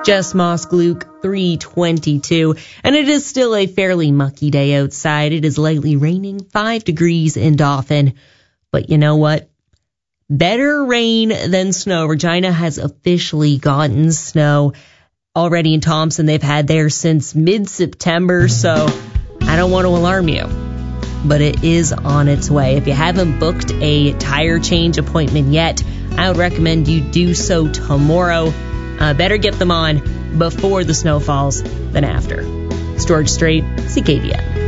Jess Moss-Gluck, 3:22, and it is still a fairly mucky day outside. It is lightly raining, 5 degrees in Dauphin. But you know what? Better rain than snow. Regina has officially gotten snow already in Thompson. They've had theirs since mid-September, so I don't want to alarm you, but it is on its way. If you haven't booked a tire change appointment yet, I would recommend you do so tomorrow. Better get them on before the snow falls than after. George Strait, CKVN.